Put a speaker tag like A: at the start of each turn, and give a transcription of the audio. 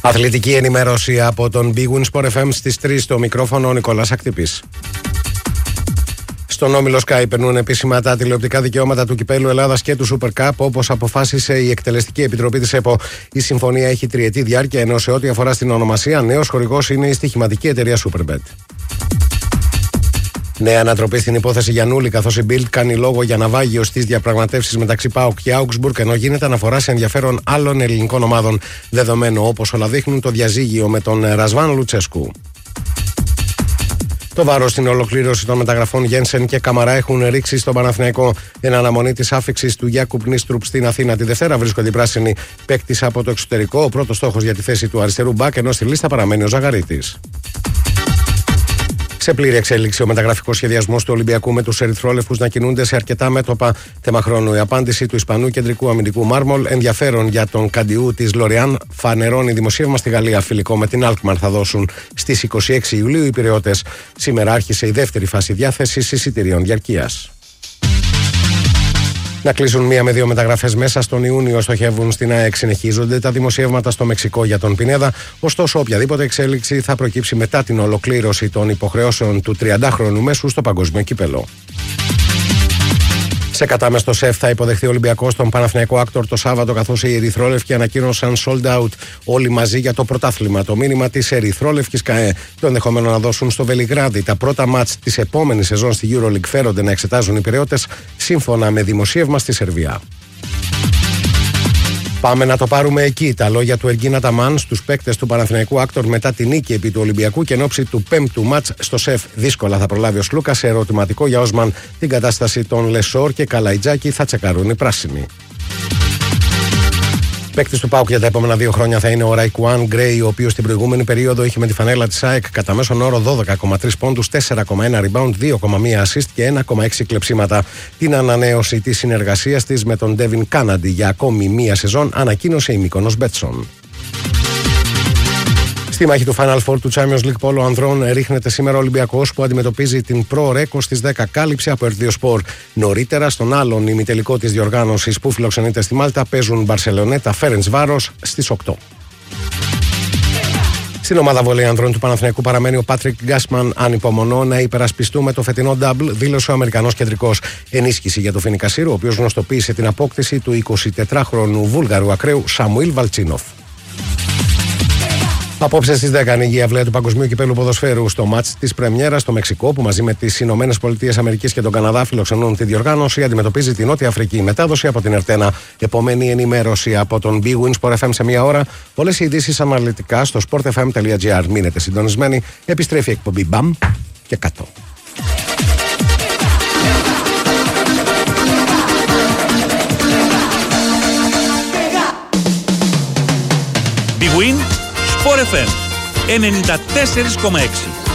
A: Αθλητική ενημέρωση από τον Big Win Sport FM στις 3, στο μικρόφωνο ο Νικόλας Ακτυπής. Στον όμιλο Sky περνούν επίσημα τα τηλεοπτικά δικαιώματα του Κυπέλλου Ελλάδας και του Super Cup, όπως αποφάσισε η Εκτελεστική Επιτροπή της ΕΠΟ. Η συμφωνία έχει τριετή διάρκεια, ενώ σε ό,τι αφορά στην ονομασία, νέος χορηγός είναι η στοιχηματική εταιρεία Superbet. Νέα ανατροπή στην υπόθεση Γιαννούλη, καθώς η Bild κάνει λόγο για ναυάγιο στις διαπραγματεύσεις μεταξύ ΠΑΟΚ και Augsburg, ενώ γίνεται αναφορά σε ενδιαφέρον άλλων ελληνικών ομάδων, δεδομένο όπως όλα δείχνουν το διαζύγιο με τον Ρασβάν Λουτσέσκου. Το βάρος στην ολοκλήρωση των μεταγραφών Γένσεν και Καμαρά έχουν ρίξει στον Παναθηναϊκό. Εν αναμονή της άφιξης του Γιάκουπ Νίστρουπ στην Αθήνα τη Δευτέρα, βρίσκονται οι πράσινοι παίκτης από το εξωτερικό. Ο πρώτος στόχος για τη θέση του αριστερού μπακ, ενώ στη λίστα παραμένει ο Ζαγαρίτης. Σε πλήρη εξέλιξη ο μεταγραφικός σχεδιασμός του Ολυμπιακού, με τους ερυθρόλευκους να κινούνται σε αρκετά μέτωπα. Θέμα χρόνου η απάντηση του Ισπανού κεντρικού αμυντικού Μάρμολ. Ενδιαφέρον για τον Καντιού της Λοριάν φανερώνει δημοσίευμα στη Γαλλία. Φιλικό με την Αλκμαρ θα δώσουν στις 26 Ιουλίου οι Πειραιώτες. Σήμερα άρχισε η δεύτερη φάση διάθεσης εισιτηρίων διαρκείας. Να κλείσουν 1 με 2 μεταγραφές μέσα στον Ιούνιο στοχεύουν στην ΑΕΚ. Συνεχίζονται τα δημοσιεύματα στο Μεξικό για τον Πινέδα. Ωστόσο, οποιαδήποτε εξέλιξη θα προκύψει μετά την ολοκλήρωση των υποχρεώσεων του 30χρονου μέσου στο παγκόσμιο κύπελο. Σε κατάμεστο ΣΕΦ θα υποδεχθεί ο Ολυμπιακός τον Παναθηναϊκό Άκτορ το Σάββατο, καθώς οι ερυθρόλευκοι ανακοίνωσαν sold out όλοι μαζί για το πρωτάθλημα. Το μήνυμα της ερυθρόλευκης ΚΑΕ, το ενδεχόμενο να δώσουν στο Βελιγράδι τα πρώτα μάτς της επόμενης σεζόν στη EuroLeague, φέρονται να εξετάζουν οι Πειραιώτες, σύμφωνα με δημοσίευμα στη Σερβία. Πάμε να το πάρουμε εκεί. Τα λόγια του Εργίνα Ταμάν στους παίκτες του Παναθηναϊκού Άκτορ μετά την νίκη επί του Ολυμπιακού και εν ώψη του 5ου μάτς στο ΣΕΦ. Δύσκολα θα προλάβει ο Σλούκα. Σε ερωτηματικό για Όσμαν την κατάσταση των Λεσόρ και Καλαϊτζάκη θα τσεκαρούν οι πράσινοι. Παίκτης του ΠΑΟΚ για τα επόμενα 2 χρόνια θα είναι ο Ραϊκουάν Γκρέι, ο οποίος στην προηγούμενη περίοδο είχε με τη φανέλα της ΑΕΚ κατά μέσον όρο 12,3 πόντους, 4,1 rebound, 2,1 assist και 1,6 κλεψίματα. Την ανανέωση της συνεργασίας της με τον Ντέβιν Κάναντι για ακόμη μία σεζόν ανακοίνωσε η Μύκονος Μπέτσον. Στη μάχη του Final Four του Champions League Πόλο Ανδρών ρίχνεται σήμερα ο Ολυμπιακός, που αντιμετωπίζει την Pro Ρέκο στις 10 κάλυψη από Ερδιοσπορ. Νωρίτερα, στον άλλον ημιτελικό της διοργάνωσης που φιλοξενείται στη Μάλτα, παίζουν Μπαρσελονέτα Φέρεντσβάρος στις 8. Στην ομάδα βολέι ανδρών του Παναθηναϊκού παραμένει ο Πάτρικ Γκάσμαν. Ανυπομονώ να υπερασπιστούμε το φετινό double, δήλωσε ο Αμερικανός κεντρικός. Ενίσχυση για το Φινικασίρο, ο οποίος γνωστοποίησε την απόκτηση του 24χρονου Βούλγαρου ακραίου Σαμουήλ Βαλτσίνοφ. Απόψε στις 10 ανοίγει η αυλαία του Παγκοσμίου Κυπέλλου Ποδοσφαίρου στο μάτς της πρεμιέρας στο Μεξικό, που μαζί με τις ΗΠΑ και τον Καναδά φιλοξενούν τη διοργάνωση. Αντιμετωπίζει την Νότια Αφρική. Μετάδοση από την Ερτένα. Επόμενη ενημέρωση από τον Big Win Sport FM σε 1 ώρα. Όλες οι ειδήσεις αναλυτικά στο sportfm.gr. Μείνετε συντονισμένοι. Επιστρέφει η εκπομπή Μπαμ και κάτω.
B: Big Win Sport FM 94,6.